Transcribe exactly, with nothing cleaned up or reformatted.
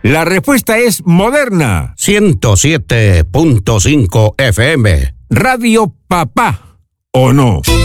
La respuesta es Moderna. ciento siete punto cinco F M. Radio Papá, ¿o no?